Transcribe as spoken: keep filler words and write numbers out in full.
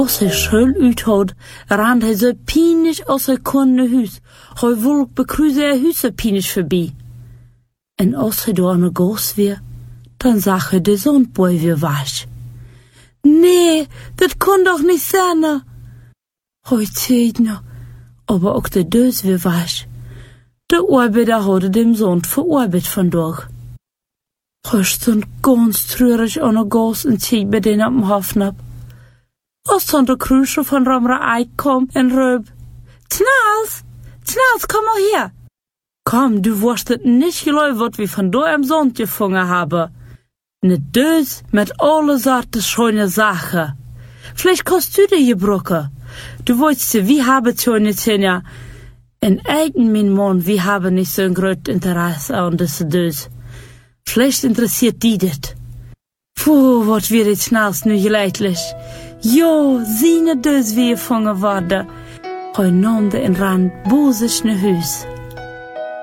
als hij schul uithoudt, rand hij zo pijnisch als hij kon naar huis. Hij wil bekruisen hij huis zo pijnisch voorbij. En als hij door een goos weer, dan zag hij de zondboy weer was. Nee, dat kon doch niet zijn. Hij zei nog, aber ook de deus weer was. De arbeider hadden dem zond verarbeidet vandaag. Hij stond ganz treurig aan de goos en zei bij den op dem Hofnap. Als dan de Krusche van Ramra Eik kom en roep, Tnals, Tnals, kom mal her. Komm, du wirst het nicht geloven wat wir von da am Sond gefangen haben. Ne Dös mit alle Sorten schöne Sachen. Vielleicht kannst du dir gebrochen. Du wolltest ja, wir haben schöne Zähne. En eigen mein Mann, wir haben nicht so ein großes Interesse an diese Dös. Vielleicht interessiert die das. Puh, wat wird jetzt Tnals nu geleidlich. Jo, seine Dös wie gefangen worden. Hij nam de en ran bozig naar huis.